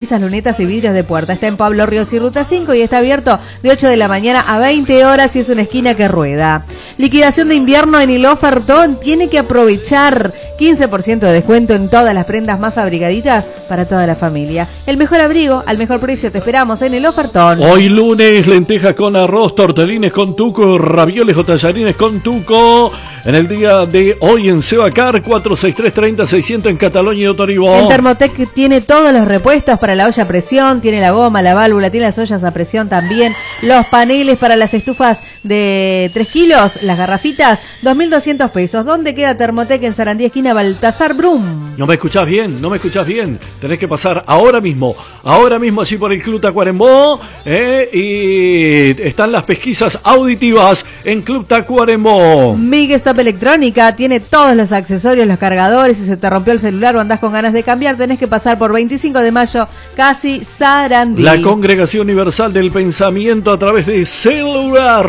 parabrisas, lunetas y vidrios de puerta. Está en Pablo Ríos y Ruta 5 y está abierto de 8 de la mañana a 20 horas y es una esquina que rueda. Liquidación de invierno en el ofertón. Tiene que aprovechar 15% de descuento en todas las prendas más abrigaditas para toda la familia. El mejor abrigo al mejor precio. Te esperamos en el ofertón. Hoy lunes, lentejas con arroz, tortellines con tuco, ravioles o tallarines con tuco. En el día de hoy en Sebacar, 463-30-600 en Cataluña y Otoribo. En Thermotec tiene todos los repuestos para la olla a presión, tiene la goma, la válvula, tiene las ollas a presión también, los paneles para las estufas de 3 kilos, las garrafitas, 2.200 pesos. ¿Dónde queda Thermotec? En Sarandí, esquina Baltasar Brum. No me escuchás bien, tenés que pasar ahora mismo allí por el Club Tacuarembó, y están las pesquisas auditivas en Club Tacuarembó. Mig Stop Electrónica tiene todos los accesorios, los cargadores. Si se te rompió el celular o andás con ganas de cambiar, tenés que pasar por 25 de mayo, casi Sarandí. La Congregación Universal del Pensamiento a través de celular.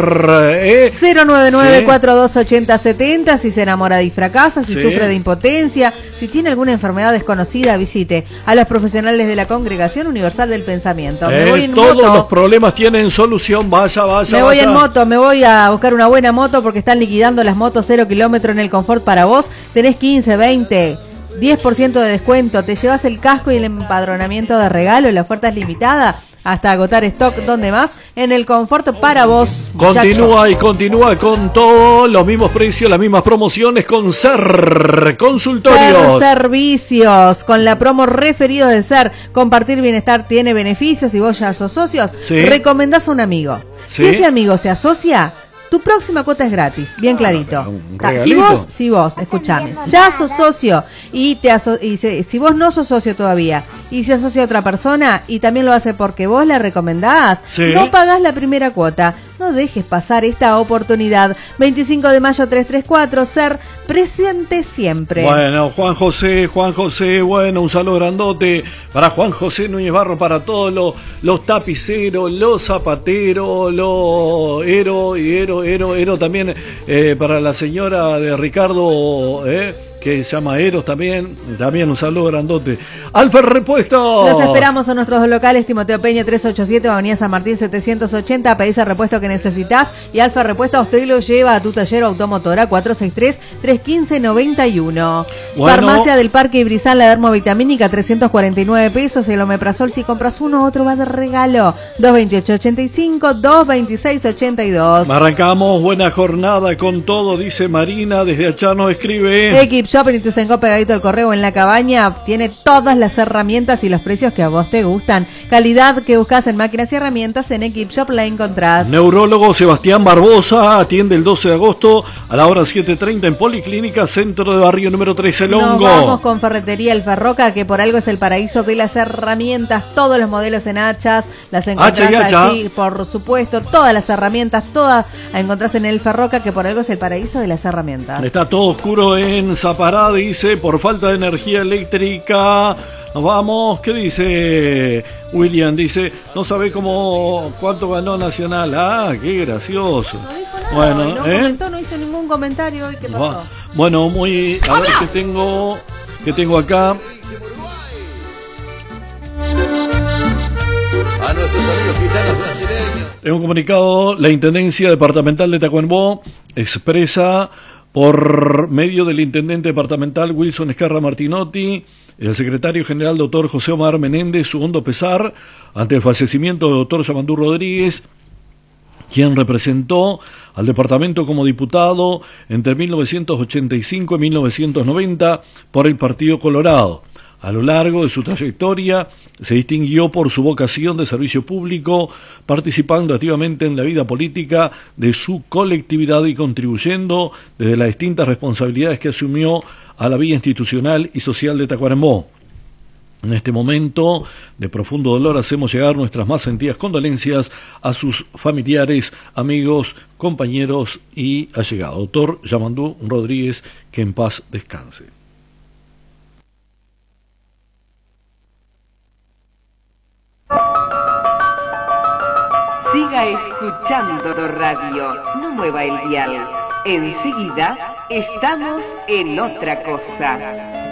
099-4280-70. Si se enamora y fracasa, si sufre de impotencia, si tiene alguna enfermedad desconocida, visite a los profesionales de la Congregación Universal del Pensamiento. Me voy en todos moto. Los problemas tienen solución. Vaya. Me voy en moto, me voy a buscar una buena moto porque están liquidando las motos 0 kilómetros en el Confort para vos. Tenés 15, 20, 10% de descuento. Te llevas el casco y el empadronamiento de regalo. La oferta es limitada hasta agotar stock. ¿Dónde más? En el Confort para vos, muchacho. Continúa con todos los mismos precios, las mismas promociones con SER Consultorios. SER Servicios, con la promo referido de SER. Compartir bienestar tiene beneficios y vos ya sos socios. Recomendás a un amigo. Si ese amigo se asocia, tu próxima cuota es gratis, bien clarito. Si vos, escuchame, ya sos socio y si vos no sos socio todavía y se asocia a otra persona y también lo hace porque vos la recomendás, no pagás la primera cuota. No dejes pasar esta oportunidad. 25 de mayo 334, SER, presente siempre. Bueno, Juan José, bueno, un saludo grandote para Juan José Núñez Barro, para todos los tapiceros, los zapateros, los Ero también, para la señora de Ricardo, que se llama Eros también un saludo grandote. Alfa Repuestos. Los esperamos en nuestros locales, Timoteo Peña 387, Avenida San Martín 780, pedís el repuesto que necesitas y Alfa Repuestos te lo lleva a tu taller automotora 463-315-91. Farmacia del Parque Ibrizán, la dermovitamínica 349 pesos, el omeprazol si compras uno, otro va de regalo, 228-85, 226-82. Arrancamos, buena jornada con todo, dice Marina, desde allá nos escribe. Equip Shopping, tu Sencó pegadito al correo en la cabaña, tiene todas las herramientas y los precios que a vos te gustan. Calidad que buscas en máquinas y herramientas, en Equip Shop la encontrás. Neurólogo Sebastián Barbosa atiende el 12 de agosto a la hora 7:30 en Policlínica, centro de barrio número 13, Longo. Nos vamos con Ferretería El Ferroca, que por algo es el paraíso de las herramientas, todos los modelos en hachas, las encontrás allí, por supuesto, todas las herramientas, todas las encontrás en El Ferroca, que por algo es el paraíso de las herramientas. Está todo oscuro en Zapará, dice, por falta de energía eléctrica. Vamos, ¿qué dice William? Dice, no sabe cuánto ganó Nacional. Ah, qué gracioso. No dijo nada, bueno, no comentó, no hizo ningún comentario hoy. ¿Qué pasó? Bueno, a ver qué tengo acá. A nuestros amigos gitanos brasileños. En un comunicado, la Intendencia Departamental de Tacuarembó expresa por medio del Intendente Departamental Wilson Escarra Martinotti, el Secretario General Dr. José Omar Menéndez, su hondo pesar ante el fallecimiento del Dr. Yamandú Rodríguez, quien representó al departamento como diputado entre 1985 y 1990 por el Partido Colorado. A lo largo de su trayectoria se distinguió por su vocación de servicio público, participando activamente en la vida política de su colectividad y contribuyendo desde las distintas responsabilidades que asumió a la vida institucional y social de Tacuarembó. En este momento de profundo dolor hacemos llegar nuestras más sentidas condolencias a sus familiares, amigos, compañeros y allegados. Doctor Yamandú Rodríguez, que en paz descanse. Siga escuchando radio, no mueva el dial. Enseguida estamos en otra cosa.